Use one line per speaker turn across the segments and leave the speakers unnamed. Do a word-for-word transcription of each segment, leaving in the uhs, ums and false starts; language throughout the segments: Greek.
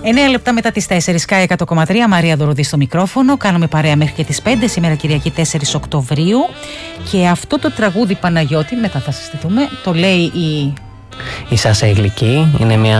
εννέα λεπτά μετά τις τέσσερις, ΚΑΕ εκατό κόμμα τρία, Μαρία Δωροδή στο μικρόφωνο. Κάνουμε παρέα μέχρι και τις πέντε, σήμερα Κυριακή τέσσερις Οκτωβρίου. Και αυτό το τραγούδι, Παναγιώτη, μετά θα συζητηθούμε, το λέει η...
Η Σάσα η Γλυκή, είναι μια,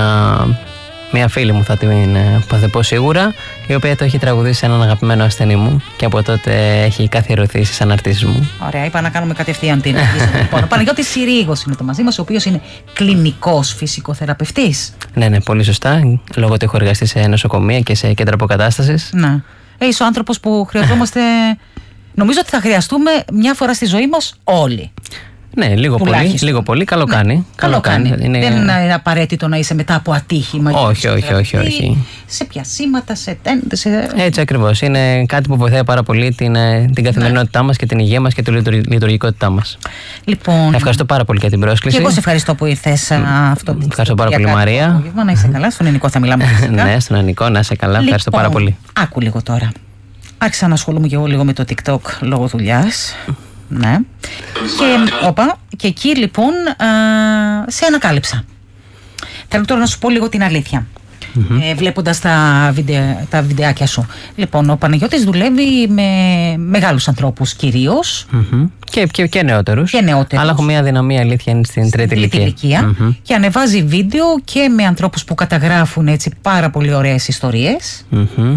μια φίλη μου, θα την θα την πω σίγουρα, η οποία το έχει τραγουδήσει σε έναν αγαπημένο ασθενή μου και από τότε έχει καθιερωθεί στις αναρτήσεις μου.
Ωραία, είπα να κάνουμε κατευθείαν την αρχή. Λοιπόν, ο Παναγιώτης Συρίγος είναι το μαζί μας, ο οποίος είναι κλινικός φυσικοθεραπευτής.
Ναι, ναι, πολύ σωστά. Λόγω ότι έχω εργαστεί σε νοσοκομεία και σε κέντρα αποκατάστασης.
Να. Ε, είσαι ο άνθρωπος που χρειαζόμαστε. Νομίζω ότι θα χρειαστούμε μια φορά στη ζωή μας όλοι.
Ναι, λίγο πολύ, λίγο πολύ, καλό ναι, κάνει.
Καλό, καλό κάνει. Είναι... Δεν είναι απαραίτητο να είσαι μετά από ατύχημα.
Όχι, όχι, όχι, όχι.
Σε πιασίματα, σε τέντε. Σε...
Έτσι ακριβώς. Είναι κάτι που βοηθάει πάρα πολύ την, την καθημερινότητά ναι. μας και την υγεία μας και τη λειτουργικότητά μας.
Λοιπόν,
ευχαριστώ πάρα πολύ για την πρόσκληση.
Και εγώ σε ευχαριστώ που ήρθες. Mm. Αυτό,
ευχαριστώ πάρα πολύ, Μαρία.
Να είσαι καλά. Στον ελληνικό θα μιλάμε.
Ναι, στον ελληνικό, να είσαι καλά. Ευχαριστώ πάρα πολύ.
Άκου λίγο τώρα. Άρχισα να ασχολούμαι και εγώ λίγο με το TikTok λόγω δουλειάς. Ναι. Και, όπα, και εκεί λοιπόν α, σε ανακάλυψα. Θέλω τώρα να σου πω λίγο την αλήθεια. Mm-hmm. ε, Βλέποντας τα, βιντεο, τα βιντεάκια σου. Λοιπόν, ο Παναγιώτης δουλεύει με μεγάλους ανθρώπους κυρίως.
Mm-hmm. Και, και, και, νεότερους.
και νεότερους.
Αλλά έχω μια αδυναμία, αλήθεια, είναι στην, στην τρίτη ηλικία,
ηλικία. Mm-hmm. Και ανεβάζει βίντεο και με ανθρώπους που καταγράφουν έτσι πάρα πολύ ωραίες ιστορίες.
Mm-hmm.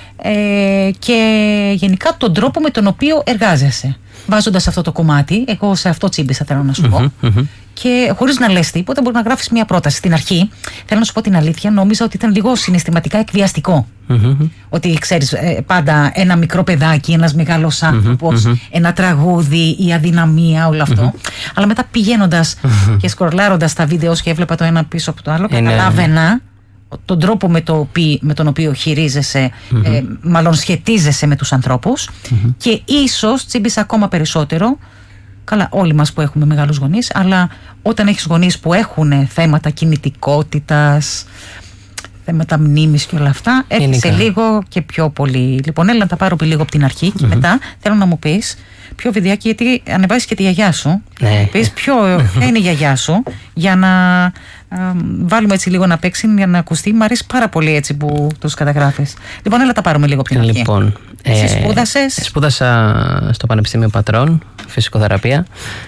ε, Και γενικά τον τρόπο με τον οποίο εργάζεσαι. Βάζοντας αυτό το κομμάτι, εγώ σε αυτό τσίμπησα, θέλω να σου πω.
Mm-hmm, mm-hmm.
Και χωρίς να λες τίποτα, μπορεί να γράφεις μια πρόταση. Στην αρχή, θέλω να σου πω την αλήθεια, νόμιζα ότι ήταν λίγο συναισθηματικά εκβιαστικό. Mm-hmm. Ότι ξέρεις, πάντα ένα μικρό παιδάκι, ένας μεγάλος άνθρωπος, mm-hmm. ένα τραγούδι, η αδυναμία, όλο αυτό. Mm-hmm. Αλλά μετά πηγαίνοντας mm-hmm. και σκρολάροντας τα βίντεο και έβλεπα το ένα πίσω από το άλλο,
είναι...
καταλάβαινα τον τρόπο με, το οποίο, με τον οποίο χειρίζεσαι, mm-hmm. ε, μάλλον σχετίζεσαι με τους ανθρώπους mm-hmm. και ίσως τσίμπησα ακόμα περισσότερο, καλά όλοι μας που έχουμε μεγάλους γονείς, αλλά όταν έχεις γονείς που έχουν θέματα κινητικότητας, θέματα μνήμης και όλα αυτά, έρχεσαι λίγο και πιο πολύ. Λοιπόν, έλα να τα πάρω λίγο από την αρχή και mm-hmm. μετά θέλω να μου πεις ποιο βιντεάκι, γιατί ανεβάζεις και τη γιαγιά σου.
Ναι.
Πεις ποιο, ποια είναι η γιαγιά σου, για να α, βάλουμε έτσι λίγο να παίξει, για να ακουστεί. Μ' αρέσει πάρα πολύ έτσι που τους καταγράφεις. Λοιπόν, έλα τα πάρουμε λίγο από την αρχή.
Λοιπόν,
εσύ ε, σπούδασες?
Σπούδασα στο Πανεπιστήμιο Πατρών, φυσικοθεραπεία,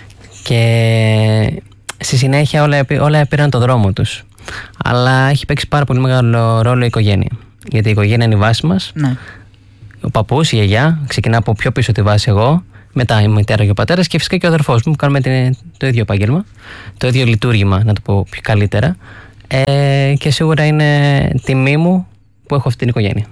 και στη συνέχεια όλα, όλα πήραν το δρόμο τους. Αλλά έχει παίξει πάρα πολύ μεγάλο ρόλο η οικογένεια. Γιατί η οικογένεια είναι η βάση μας.
Ναι.
Ο παππούς, η γιαγιά, ξεκινά από πιο πίσω τη βάση εγώ, μετά η μητέρα και ο πατέρας και φυσικά και ο αδερφός μου που κάνουμε την, το ίδιο επάγγελμα, το ίδιο λειτουργήμα, να το πω πιο καλύτερα. Ε, και σίγουρα είναι τιμή μου που έχω αυτή την οικογένεια.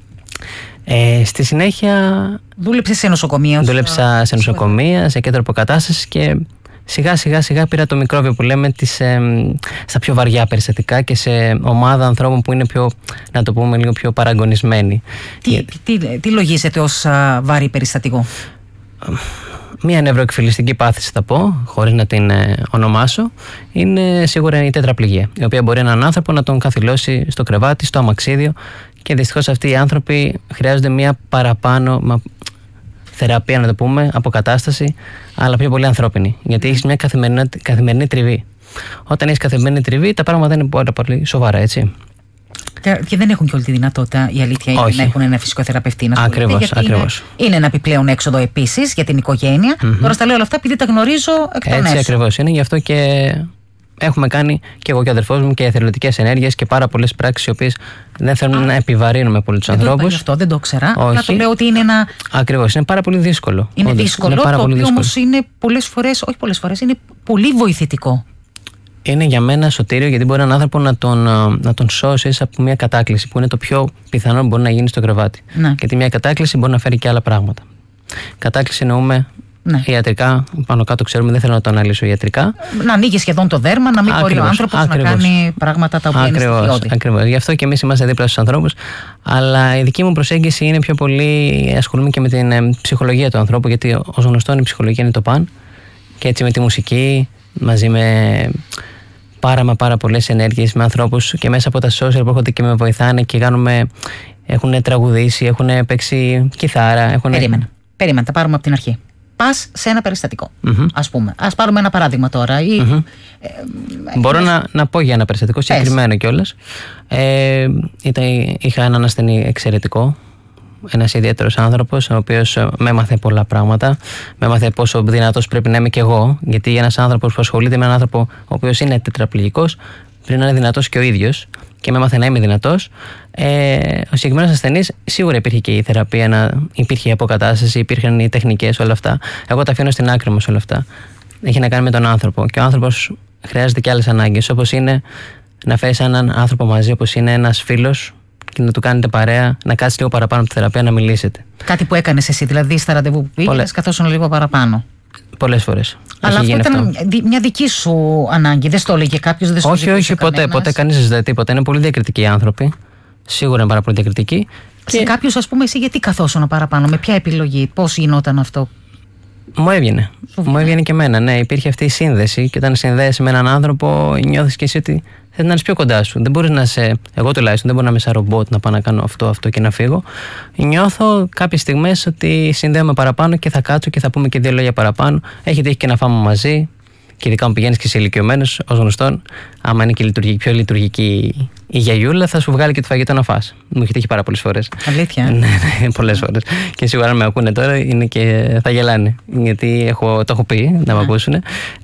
Ε, στη συνέχεια.
Δούλεψες σε νοσοκομεία?
Δούλεψα σε νοσοκομεία, σε κέντρο αποκατάστασης και σιγά σιγά σιγά πήρα το μικρόβιο που λέμε τις, ε, στα πιο βαριά περιστατικά και σε ομάδα ανθρώπων που είναι πιο, να το πούμε, λίγο πιο παραγωνισμένοι.
Τι, τι, τι, τι λογίζεται ως α, βαρύ περιστατικό?
Μία νευροεκφυλιστική πάθηση θα πω, χωρίς να την ε, ονομάσω, είναι σίγουρα η τετραπληγία, η οποία μπορεί έναν άνθρωπο να τον καθυλώσει στο κρεβάτι, στο αμαξίδιο, και δυστυχώς αυτοί οι άνθρωποι χρειάζονται μία παραπάνω μα, θεραπεία, να το πούμε, αποκατάσταση, αλλά πιο πολύ ανθρώπινη, γιατί έχεις μια καθημερινή, καθημερινή τριβή. Όταν έχεις καθημερινή τριβή, τα πράγματα είναι πάρα πολύ σοβαρά, έτσι.
Και δεν έχουν και όλη τη δυνατότητα, η αλήθεια είναι,
όχι,
να έχουν ένα φυσικοθεραπευτή να
ασχολείται. Ακριβώς, ακριβώς.
Είναι, είναι ένα επιπλέον έξοδο επίσης για την οικογένεια. Mm-hmm. Τώρα στα λέω όλα αυτά επειδή τα γνωρίζω εκ των έσω.
Έτσι ακριβώς είναι, γι' αυτό και έχουμε κάνει και εγώ και ο αδερφός μου και εθελοντικές ενέργειες και πάρα πολλές πράξεις οι οποίες δεν θέλουν Α, να επιβαρύνουμε πολύ τους ανθρώπους.
Γι' αυτό δεν το ξέρα.
Όχι.
Να το λέω ότι είναι ένα.
Ακριβώς, είναι πάρα πολύ δύσκολο.
Είναι
όντως,
δύσκολο,
είναι πάρα
το
πολύ
οποίο
δύσκολο.
όμως είναι πολλές φορές, όχι πολλές φορές, είναι πολύ βοηθητικό.
Είναι για μένα σωτήριο, γιατί μπορεί έναν άνθρωπο να τον, να τον σώσει από μια κατάκληση που είναι το πιο πιθανό που μπορεί να γίνει στο κρεβάτι.
Ναι.
Γιατί μια κατάκληση μπορεί να φέρει και άλλα πράγματα. Κατάκληση εννοούμε. Ναι. Ιατρικά, πάνω κάτω ξέρουμε, δεν θέλω να το αναλύσω ιατρικά.
Να ανοίγει σχεδόν το δέρμα, να μην μπορεί ο άνθρωπος να κάνει πράγματα τα οποία
ακριβώς, είναι στοιχειώδη. Ακριβώς. Γι' αυτό και εμείς είμαστε δίπλα στους ανθρώπους. Αλλά η δική μου προσέγγιση είναι πιο πολύ. Ασχολούμαι και με την ε, ψυχολογία του ανθρώπου, γιατί ως γνωστόν η ψυχολογία είναι το παν. Και έτσι με τη μουσική, μαζί με πάρα μα πάρα πολλές ενέργειες, με ανθρώπους και μέσα από τα social που έρχονται και με βοηθάνε και κάνουμε. Έχουν τραγουδήσει, έχουν παίξει κιθάρα. Έχουν...
Περίμενα. Περίμενα, τα πάρουμε από την αρχή. πας σε ένα περιστατικό,
mm-hmm.
ας πούμε. Ας πάρουμε ένα παράδειγμα τώρα. Ή,
mm-hmm.
ε,
Μπορώ
ε,
να, να πω για ένα περιστατικό συγκεκριμένο κιόλας. Ε, είχα έναν ασθενή εξαιρετικό. Ένας ιδιαίτερος άνθρωπος, ο οποίος με έμαθε πολλά πράγματα. Με έμαθε πόσο δυνατός πρέπει να είμαι κι εγώ. Γιατί ένας άνθρωπος που ασχολείται με έναν άνθρωπο ο οποίος είναι τετραπληγικός, πρέπει να είναι δυνατός και ο ίδιος. Και με έμαθε να είμαι δυνατός. Ε, ο συγκεκριμένος ασθενής, σίγουρα υπήρχε και η θεραπεία, να, υπήρχε η αποκατάσταση, υπήρχαν οι τεχνικές, όλα αυτά. Εγώ τα αφήνω στην άκρη μου όλα αυτά. Έχει να κάνει με τον άνθρωπο. Και ο άνθρωπος χρειάζεται και άλλες ανάγκες. Όπως είναι να φέρεις έναν άνθρωπο μαζί, όπως είναι ένας φίλος, και να του κάνετε παρέα, να κάτσει λίγο παραπάνω από τη θεραπεία, να μιλήσετε.
Κάτι που έκανες εσύ, δηλαδή στα ραντεβού που πήγες, καθόσουν λίγο παραπάνω.
Πολλές φορές.
Αλλά αυτό ήταν αυτό. μια δική σου ανάγκη. Δεν στο έλεγε κάποιος, δεν στο
όχι, όχι, ποτέ, κανένας. ποτέ κανείς δεν ζητάει τίποτα. Είναι πολύ διακριτικοί οι άνθρωποι. Σίγουρα είναι πάρα πολύ διακριτικοί.
Σε και... κάποιους, ας πούμε, εσύ γιατί καθόσουν παραπάνω, με ποια επιλογή, πώς γινόταν αυτό?
Μου έβγαινε. Σου Μου έβγαινε και εμένα. Ναι, υπήρχε αυτή η σύνδεση. Και όταν συνδέεσαι με έναν άνθρωπο, νιώθεις και εσύ ότι θέλει να είσαι πιο κοντά σου. Δεν μπορείς να είσαι. Εγώ τουλάχιστον δεν μπορώ να είμαι σαν ρομπότ να πάω να κάνω αυτό, αυτό και να φύγω. Νιώθω κάποιες στιγμές ότι συνδέομαι παραπάνω και θα κάτσω και θα πούμε και δύο λόγια παραπάνω. Έχει τύχει και να φάμε μαζί. Και ειδικά μου πηγαίνεις και σε ηλικιωμένους, ως γνωστόν, άμα είναι και λειτουργική, πιο λειτουργική η γιαγιούλα, θα σου βγάλει και το φαγητό να φας. Μου έχει τύχει πάρα πολλές φορές.
Αλήθεια.
Ναι, ναι, πολλές φορές. Και σίγουρα αν με ακούνε τώρα είναι και θα γελάνε. Γιατί έχω, το έχω πει να με ακούσουν. Ε,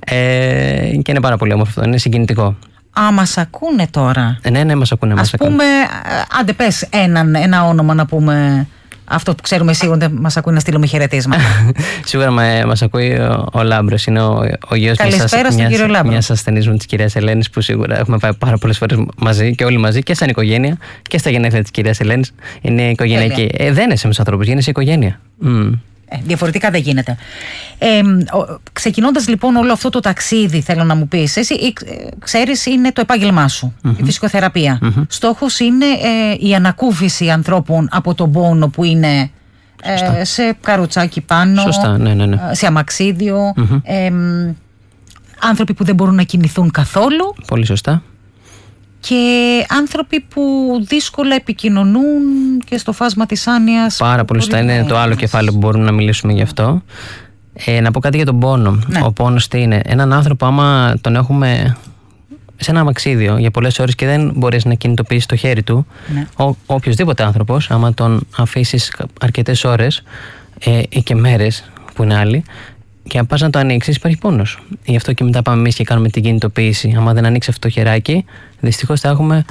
και είναι πάρα πολύ όμορφο αυτό. Είναι συγκινητικό.
Α, μας ακούνε τώρα.
Ε, ναι, ναι, μας ακούνε.
Ας
μας
πούμε, άντε πες έναν, ένα όνομα να πούμε. Αυτό που ξέρουμε σίγουρα μας ακούει να στείλουμε χαιρετίσματα.
Σίγουρα μας ακούει ο, ο Λάμπρος, είναι ο, ο γιος μιας ασθενής μου της κυρίας Ελένης, που σίγουρα έχουμε πάει πάρα πολλές φορές μαζί και όλοι μαζί και σαν οικογένεια και στα γενέθλια της κυρίας Ελένης. Είναι οικογενειακή. Ε, δεν είσαι με τους ανθρώπους, γίνεσαι οικογένεια. Mm.
Ε, διαφορετικά δεν γίνεται. Ε, ξεκινώντας λοιπόν όλο αυτό το ταξίδι, θέλω να μου πεις, εσύ ε, ξέρεις, είναι το επάγγελμά σου, mm-hmm. η φυσικοθεραπεία. Mm-hmm. Στόχος είναι ε, η ανακούφιση ανθρώπων από τον πόνο που είναι ε, σε καροτσάκι πάνω,
Σωστά, ναι, ναι, ναι.
σε αμαξίδιο, mm-hmm. ε, άνθρωποι που δεν μπορούν να κινηθούν καθόλου.
Πολύ σωστά.
Και άνθρωποι που δύσκολα επικοινωνούν και στο φάσμα της άνοιας.
Πάρα πολύ σωστά. Είναι το άλλο κεφάλαιο που μπορούμε να μιλήσουμε γι' αυτό. Ε, να πω κάτι για τον πόνο. Ναι. Ο πόνος τι είναι? Έναν άνθρωπο, άμα τον έχουμε σε ένα αμαξίδιο για πολλές ώρες και δεν μπορείς να κινητοποιήσεις το χέρι του, ναι. ο, οποιοσδήποτε άνθρωπος, άμα τον αφήσεις αρκετές ώρες ε, ή και μέρες που είναι άλλοι, και αν πας να το ανοίξεις, υπάρχει πόνος. Γι' αυτό και μετά πάμε εμείς και κάνουμε την κινητοποίηση. Αν δεν ανοίξει αυτό το χεράκι, δυστυχώς θα έχουμε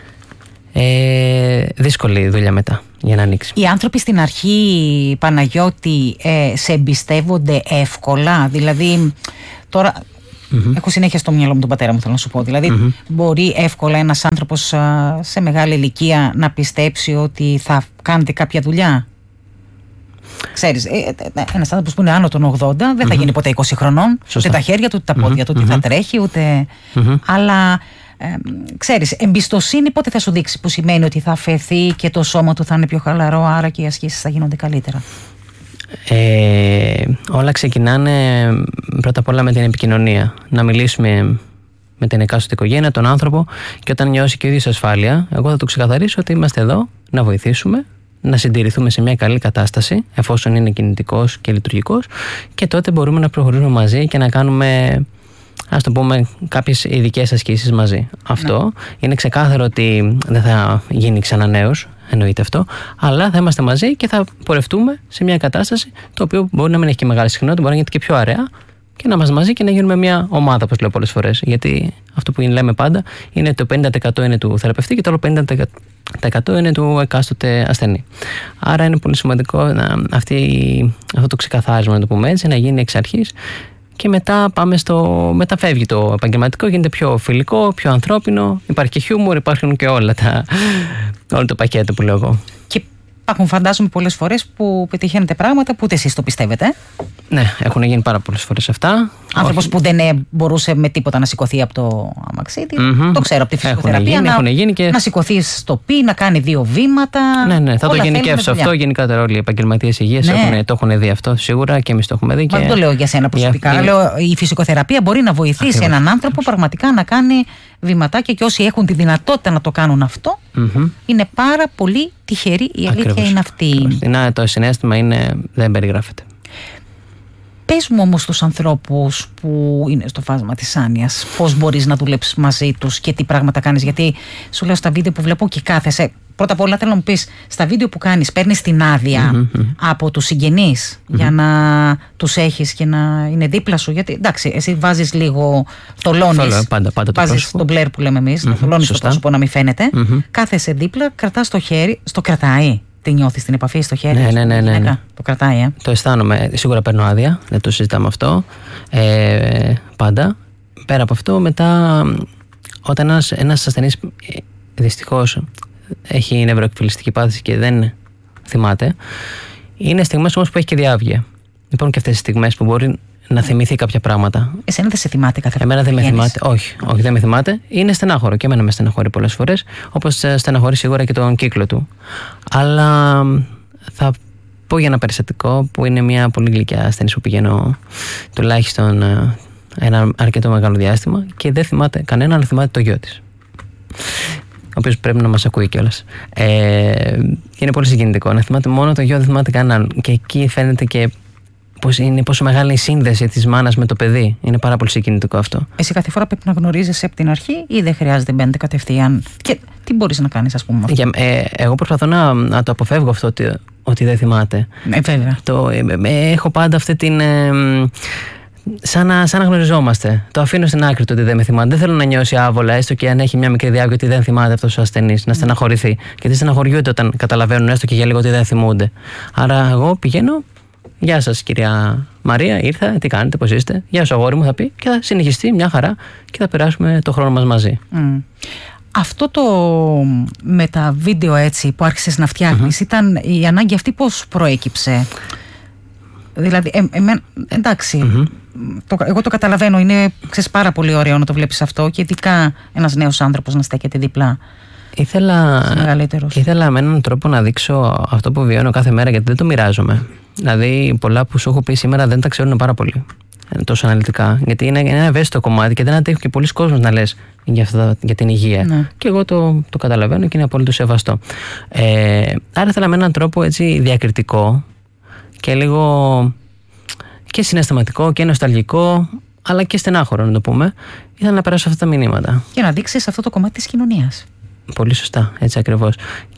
ε, δύσκολη δουλειά μετά για να ανοίξει.
Οι άνθρωποι στην αρχή, Παναγιώτη, ε, σε εμπιστεύονται εύκολα? Δηλαδή, τώρα mm-hmm. έχω συνέχεια στο μυαλό μου τον πατέρα μου, θέλω να σου πω. Δηλαδή, mm-hmm. μπορεί εύκολα ένας άνθρωπος α, σε μεγάλη ηλικία να πιστέψει ότι θα κάνετε κάποια δουλειά? Ξέρεις, ένας άνθρωπος που είναι άνω των ογδόντα δεν θα mm-hmm. γίνει ποτέ είκοσι χρονών. Σωστά. Ούτε τα χέρια του, ούτε τα πόδια mm-hmm. του, ούτε mm-hmm. θα τρέχει, ούτε. Mm-hmm. Αλλά ε, ξέρεις, εμπιστοσύνη πότε θα σου δείξει, που σημαίνει ότι θα αφαιθεί και το σώμα του θα είναι πιο χαλαρό, άρα και οι ασκήσεις θα γίνονται καλύτερα?
Ε, όλα ξεκινάνε πρώτα απ' όλα με την επικοινωνία. Να μιλήσουμε με την εκάστοτε οικογένεια, τον άνθρωπο, και όταν νιώσει και ο ίδιος ασφάλεια, εγώ θα του ξεκαθαρίσω ότι είμαστε εδώ να βοηθήσουμε, να συντηρηθούμε σε μια καλή κατάσταση, εφόσον είναι κινητικός και λειτουργικός, και τότε μπορούμε να προχωρήσουμε μαζί και να κάνουμε, ας το πούμε, κάποιες ειδικές ασκήσεις μαζί. Αυτό ναι. είναι ξεκάθαρο ότι δεν θα γίνει ξανά νέος, εννοείται αυτό, αλλά θα είμαστε μαζί και θα πορευτούμε σε μια κατάσταση, το οποίο μπορεί να μην έχει και μεγάλη συχνότητα, μπορεί να γίνεται και πιο αραιά, και να είμαστε μαζί και να γίνουμε μια ομάδα, όπως λέω πολλές φορές. Γιατί αυτό που λέμε πάντα είναι το πενήντα τοις εκατό είναι του θεραπευτή και το άλλο πενήντα τοις εκατό είναι του εκάστοτε ασθενή. Άρα είναι πολύ σημαντικό να, αυτή, αυτό το ξεκαθάρισμα, να το πούμε έτσι, να γίνει εξ αρχής, και μετά πάμε στο, μεταφεύγει το επαγγελματικό, γίνεται πιο φιλικό, πιο ανθρώπινο, υπάρχει και χιούμορ, υπάρχουν και όλα τα, όλο το πακέτο που λέω εγώ.
Υπάρχουν, φαντάζομαι, πολλές φορές που πετυχαίνετε πράγματα που ούτε εσείς το πιστεύετε.
Ναι, έχουν γίνει πάρα πολλές φορές αυτά.
Άνθρωπος που δεν μπορούσε με τίποτα να σηκωθεί από το αμαξίδι. Mm-hmm. Το ξέρω από τη φυσικοθεραπεία.
Έχουν γίνει,
να,
έχουν γίνει και...
να σηκωθεί στο πι, να κάνει δύο βήματα.
Ναι, ναι, θα το γενικεύσω αυτό. Γενικά όλοι οι επαγγελματίες υγείας ναι. το έχουν δει αυτό σίγουρα και εμείς το έχουμε δει. Και...
δεν το λέω για σένα προσωπικά. Για... λέω, η φυσικοθεραπεία μπορεί να βοηθήσει Ακριβώς. έναν άνθρωπο Ακριβώς. πραγματικά να κάνει βηματάκια, και όσοι έχουν τη δυνατότητα να το κάνουν αυτό, mm-hmm. είναι πάρα πολύ τυχεροί. Η αλήθεια Ακριβώς. είναι αυτή.
Να, το συναίσθημα είναι, δεν περιγράφεται.
Πες μου όμως τους ανθρώπους που είναι στο φάσμα της άνοιας, πώς μπορείς να δουλέψεις μαζί τους και τι πράγματα κάνεις. Γιατί σου λέω στα βίντεο που βλέπω και κάθεσαι. Πρώτα απ' όλα θέλω να μου πεις, στα βίντεο που κάνεις παίρνεις την άδεια mm-hmm. από τους συγγενείς mm-hmm. για να τους έχεις και να είναι δίπλα σου. Γιατί εντάξει, εσύ βάζεις λίγο, θολώνεις,
πάντα, πάντα το
βάζεις τον μπλερ που λέμε εμείς, mm-hmm. να θολώνεις το πρόσωπο να μην φαίνεται. Mm-hmm. Κάθεσαι δίπλα, κρατάς το χέρι, στο κρατάει. Τι νιώθεις την επαφή στο χέρι?
Ναι, ναι, ναι, ναι, ναι.
Το κρατάει, ε.
Το αισθάνομαι. Σίγουρα παίρνω άδεια, δεν το συζητάμε αυτό. Ε, πάντα. Πέρα από αυτό, μετά, όταν ένας, ένας ασθενής δυστυχώς έχει νευροεκφυλιστική πάθηση και δεν θυμάται, είναι στιγμές όμως που έχει και διάβγεια. Υπάρχουν και αυτές τις στιγμές που μπορεί να θυμηθεί κάποια πράγματα.
Εσένα δεν σε θυμάται κάθε φορά?
Εμένα δεν με θυμάται. Όχι, όχι, δεν με θυμάται. Είναι στενάχωρο και εμένα με στεναχωρεί πολλές φορές, όπως στεναχωρεί σίγουρα και τον κύκλο του. Αλλά θα πω για ένα περιστατικό που είναι μια πολύ γλυκιά ασθενής που πηγαίνω τουλάχιστον ένα αρκετό μεγάλο διάστημα και δεν θυμάται κανένα, αλλά θυμάται το γιο της, ο οποίος πρέπει να μας ακούει κιόλας. Ε, είναι πολύ συγκινητικό να θυμάται μόνο το γιο, δεν θυμάται κανέναν. Και εκεί φαίνεται και πώς είναι, πόσο μεγάλη η σύνδεση της μάνας με το παιδί. Είναι πάρα πολύ συγκινητικό αυτό.
Εσύ κάθε φορά πρέπει να γνωρίζεσαι από την αρχή ή δεν χρειάζεται, μπαίνετε κατευθείαν? Και τι μπορείς να κάνεις, ας πούμε?
Για, ε, εγώ προσπαθώ να, να το αποφεύγω αυτό ότι, ότι δεν θυμάται.
Ε, βέβαια.
Το, ε, ε, έχω πάντα αυτή την. Ε, σαν, να, σαν να γνωριζόμαστε. Το αφήνω στην άκρη του ότι δεν με θυμάται. Δεν θέλω να νιώσει άβολα, έστω και αν έχει μια μικρή διάβγεια, ότι δεν θυμάται αυτός ο ασθενής, να στεναχωρηθεί. Γιατί στεναχωριούνται όταν καταλαβαίνουν έστω και για λίγο ότι δεν θυμούνται. Άρα εγώ πηγαίνω. Γεια σας κυρία Μαρία, ήρθα, τι κάνετε, πώς είστε? Γεια σου αγόρι μου, θα πει, και θα συνεχιστεί μια χαρά και θα περάσουμε το χρόνο μας μαζί.
Mm. Αυτό το με τα βίντεο έτσι που άρχισες να φτιάχνεις, mm-hmm. ήταν η ανάγκη αυτή πώς προέκυψε? Δηλαδή, ε, ε, ε, εντάξει, mm-hmm. το, εγώ το καταλαβαίνω, είναι ξέρεις, πάρα πολύ ωραίο να το βλέπεις αυτό και ειδικά ένας νέος άνθρωπος να στέκεται δίπλα.
Ήθελα, ήθελα με έναν τρόπο να δείξω αυτό που βιώνω κάθε μέρα, γιατί δεν το μοιράζομαι. Δηλαδή, πολλά που σου έχω πει σήμερα δεν τα ξέρουν πάρα πολύ τόσο αναλυτικά. Γιατί είναι ένα ευαίσθητο κομμάτι και δεν αντέχει και πολλοί κόσμος να λες για, αυτά, για την υγεία. Ναι. Και εγώ το, το καταλαβαίνω και είναι απόλυτο σεβαστό. Ε, άρα, ήθελα με έναν τρόπο έτσι διακριτικό και λίγο και συναισθηματικό και νοσταλγικό, αλλά και στενάχωρο να το πούμε. Ήθελα να περάσω αυτά τα μηνύματα.
Και να δείξεις αυτό το κομμάτι της κοινωνίας.
Πολύ σωστά, έτσι ακριβώς.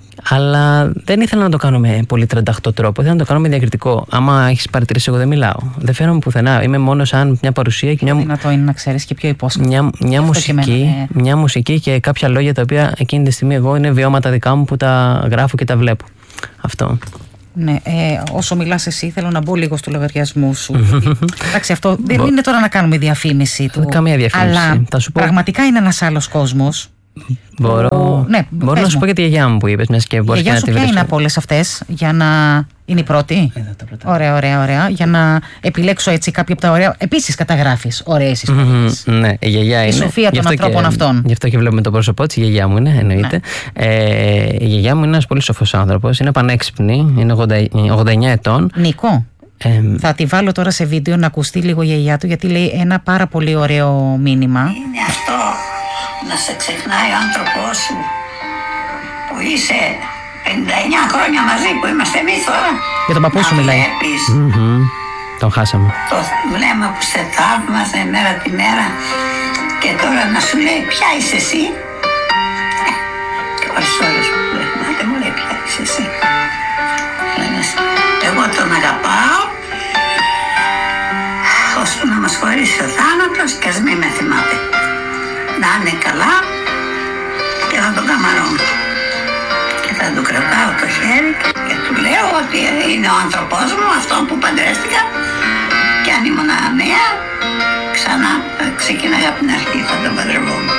Αλλά δεν ήθελα να το κάνω με πολύ τρανταχτό τρόπο. Ήθελα να το κάνω με διακριτικό. Άμα έχεις παρατηρήσει, εγώ δεν μιλάω. Δεν φέρομαι πουθενά. Είμαι μόνο σαν μια παρουσία και μια.
Δυνατό είναι να ξέρεις και πιο υπόσχεση.
Μια, μια, μουσική, είναι... μια μουσική και κάποια λόγια τα οποία εκείνη τη στιγμή εγώ είναι βιώματα δικά μου που τα γράφω και τα βλέπω. Αυτό.
Ναι, ε, όσο μιλάς εσύ, θέλω να μπω λίγο στο λογαριασμό σου. Εντάξει, αυτό δεν είναι τώρα να κάνουμε διαφήμιση του.
Καμία διαφήμιση.
Αλλά θα σου πω... πραγματικά είναι ένας άλλος κόσμος.
Μπορώ,
που... ναι,
μπορώ να σου πω για τη γιαγιά μου που είπες, μιας και μπορείς
και να τη βρεις. Ποια είναι από όλες αυτές, για να είναι η πρώτη?
Εδώ, το
ωραία, ωραία, ωραία. Για να επιλέξω έτσι κάποια από τα ωραία. Επίσης καταγράφεις ωραίες ιστορίες.
Mm-hmm, ναι, η γιαγιά είναι.
Η σοφία των ανθρώπων
και,
αυτών.
Γι' αυτό και βλέπουμε το πρόσωπό της, η γιαγιά μου είναι, εννοείται. Ναι. Ε, η γιαγιά μου είναι ένας πολύ σοφός άνθρωπος, είναι πανέξυπνη, είναι ογδόντα εννιά ετών.
Νίκο. Ε, θα τη βάλω τώρα σε βίντεο να ακουστεί λίγο η γιαγιά του, γιατί λέει ένα πάρα πολύ ωραίο μήνυμα.
Είναι αυτό. Να σε ξεχνάει ο άνθρωπός σου που είσαι πενήντα εννιά χρόνια μαζί που είμαστε εμείς τώρα.
Για τον παππού σου μιλάει.
Mm-hmm. Τον χάσαμε.
Το βλέμμα που σε θαύμαζε μέρα τη μέρα και τώρα να σου λέει ποια είσαι εσύ. Και όλες ώρες που δεν μου λέει ποια είσαι εσύ. Εγώ τον αγαπάω ώσπου να μας χωρίσει ο θάνατος και ας μην με θυμάται. Να είναι καλά και θα τον καμαρώνω και θα του κρατάω το χέρι και του λέω ότι είναι ο άνθρωπός μου, αυτόν που παντρεύτηκα, και αν ήμουν νέα ξανά ξεκίναγα από την αρχή, θα τον παντρευόμουν.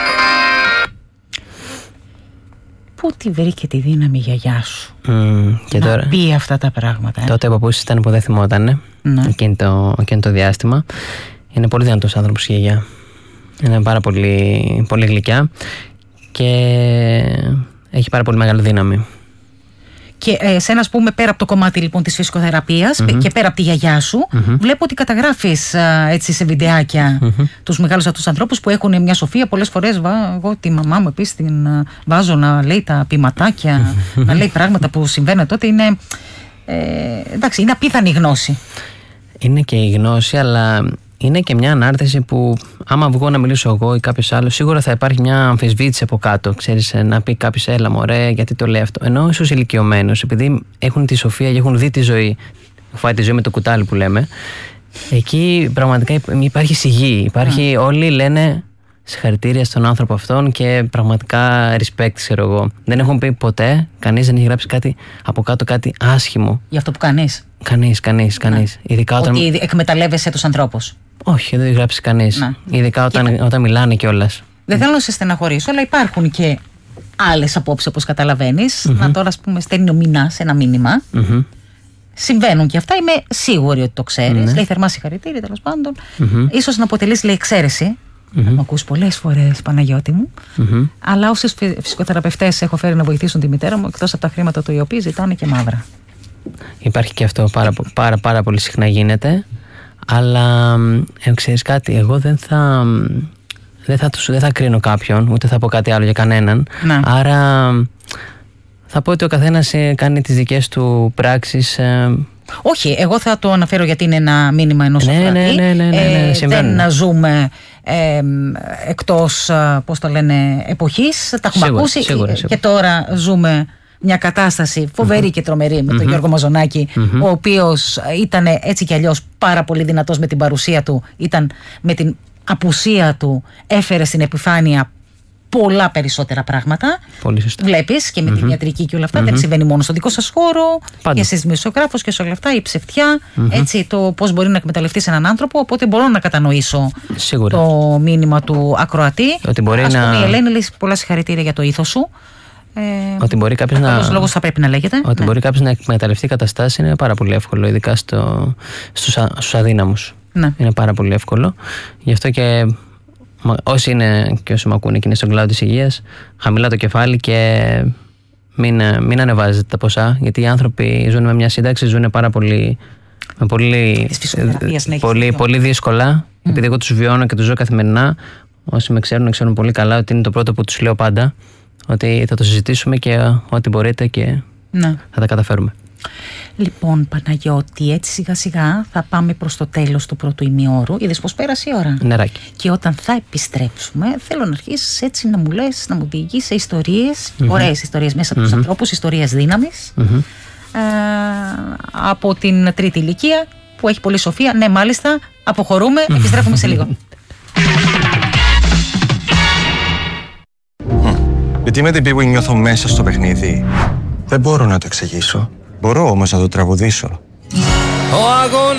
Πού τη βρήκε τη δύναμη η γιαγιά σου
mm, και
να
τώρα,
πει αυτά τα πράγματα? Ε?
Τότε ο παππούς ήταν που δεν θυμότανε, ναι. εκείνο, το, εκείνο το διάστημα. Είναι πολύ δυνατός άνθρωπος η γιαγιά. Είναι πάρα πολύ, πολύ γλυκιά και έχει πάρα πολύ μεγάλη δύναμη.
Και ε, σε ένα, ας πούμε, πέρα από το κομμάτι λοιπόν της φυσικοθεραπείας mm-hmm. και πέρα από τη γιαγιά σου, mm-hmm. βλέπω ότι καταγράφεις α, έτσι σε βιντεάκια mm-hmm. τους μεγάλους αυτούς ανθρώπους που έχουν μια σοφία. Πολλές φορές βα, εγώ τη μαμά μου επίσης την α, βάζω να λέει τα ποιηματάκια, mm-hmm. να λέει πράγματα που συμβαίνουν τότε. Είναι, ε, εντάξει, είναι απίθανη γνώση.
Είναι και η γνώση, αλλά είναι και μια ανάρτηση που άμα βγω να μιλήσω εγώ ή κάποιος άλλος, σίγουρα θα υπάρχει μια αμφισβήτηση από κάτω. Ξέρεις, να πει κάποιος, έλα μωρέ, γιατί το λέει αυτό. Ενώ ίσως ηλικιωμένους, επειδή έχουν τη σοφία και έχουν δει τη ζωή, φάει τη ζωή με το κουτάλι που λέμε, εκεί πραγματικά υπάρχει σιγή. Υπάρχει, mm. όλοι λένε συγχαρητήρια στον άνθρωπο αυτόν και πραγματικά respect, ξέρω εγώ. Δεν έχουν πει ποτέ, κανείς δεν έχει γράψει κάτι από κάτω, κάτι άσχημο.
Για αυτό που κάνεις.
Κανείς, κανείς, κανείς.
Ναι.
Ειδικά όταν...
Ότι εκμεταλλεύεσαι τους ανθρώπους.
Όχι, δεν έχει γράψει κανείς. Ναι. Ειδικά όταν, και... όταν μιλάνε κιόλας.
Δεν θέλω να σε στεναχωρήσω, αλλά υπάρχουν και άλλες απόψεις, όπως καταλαβαίνεις. Mm-hmm. Να τώρα, ας πούμε, στέλνει ο Μινάς ένα μήνυμα. Mm-hmm. Συμβαίνουν και αυτά, είμαι σίγουρη ότι το ξέρεις. Mm-hmm. Λέει θερμά συγχαρητήρια, τέλος πάντων. Mm-hmm. Ίσως να αποτελείς, λέει, εξαίρεση. Mm-hmm. Μου ακούς πολλές φορές, Παναγιώτη μου. Mm-hmm. Αλλά όσες φυσικοθεραπευτές έχω φέρει να βοηθήσουν τη μητέρα μου, εκτός από τα χρήματα του οι οποίοι ζητάνε και μαύρα.
Υπάρχει και αυτό, πάρα, πάρα, πάρα πολύ συχνά γίνεται. Αλλά ε, ξέρεις κάτι, εγώ δεν θα, δεν, θα τους, δεν θα κρίνω κάποιον, ούτε θα πω κάτι άλλο για κανέναν. Να. Άρα θα πω ότι ο καθένας κάνει τις δικές του πράξεις. Ε,
Όχι, εγώ θα το αναφέρω γιατί είναι ένα μήνυμα ενός
ναι,
ακροατή.
Ναι, ναι, ναι, ναι, ναι,
ε, δεν να ζούμε ε, εκτός, πώς το λένε, εποχής. Τα έχουμε
σίγουρα,
ακούσει
σίγουρα, σίγουρα.
Και τώρα ζούμε μια κατάσταση φοβερή mm-hmm. και τρομερή με τον mm-hmm. Γιώργο Μαζονάκη, mm-hmm. ο οποίος ήταν έτσι κι αλλιώς πάρα πολύ δυνατός με την παρουσία του, ήταν με την απουσία του, έφερε στην επιφάνεια πολλά περισσότερα πράγματα.
Πολύ σωστά.
Βλέπεις και με mm-hmm. την ιατρική και όλα αυτά. Mm-hmm. Δεν συμβαίνει μόνο στο δικό σας χώρο. Πάντα. Και εσείς δημοσιογράφος και σε όλα αυτά. Η ψευτιά, mm-hmm. έτσι, το πώς μπορεί να εκμεταλλευτείς έναν άνθρωπο. Οπότε μπορώ να κατανοήσω
σίγουρα
το μήνυμα του ακροατή.
Ότι μπορεί
Ας
να...
πούμε, η Ελένη λέει πολλά συγχαρητήρια για το ήθος σου. Ε,
ότι μπορεί κάποιος να...
λόγος θα πρέπει να λέγεται.
Ότι
ναι.
μπορεί κάποιος να εκμεταλλευτεί καταστάσεις είναι πάρα πολύ εύκολο, ειδικά στο, στους, α, στους αδύναμους. Ναι. Είναι πάρα πολύ εύκολο. Γι' αυτό και όσοι είναι και όσοι με ακούνε και είναι στον κλάδο της υγείας, χαμηλά το κεφάλι και μην, μην ανεβάζετε τα ποσά, γιατί οι άνθρωποι ζουν με μια σύνταξη, ζουν πάρα πολύ, με πολύ, πολύ, πολύ δύσκολα, mm. επειδή εγώ τους βιώνω και τους ζω καθημερινά. Όσοι με ξέρουν, ξέρουν πολύ καλά ότι είναι το πρώτο που τους λέω πάντα, ότι θα το συζητήσουμε και ό,τι μπορείτε και ναι. θα τα καταφέρουμε.
Λοιπόν, Παναγιώτη, έτσι σιγά σιγά θα πάμε προς το τέλος του πρώτου ημιώρου. Είδες πως πέρασε η ώρα.
Νεράκι.
Και όταν θα επιστρέψουμε, θέλω να αρχίσεις έτσι να μου λες, να μου διηγείς σε ιστορίες, mm-hmm. ωραίες ιστορίες μέσα από mm-hmm. τους ανθρώπους, ιστορίες δύναμης, mm-hmm. ε, από την τρίτη ηλικία που έχει πολύ σοφία. Ναι, μάλιστα, αποχωρούμε, επιστρέφουμε σε λίγο.
Γιατί με την πίπου νιώθω μέσα στο παιχνίδι. Δεν μπορώ να το εξηγήσω. Μπορώ όμως να το τραγουδήσω.
Ο αγώνας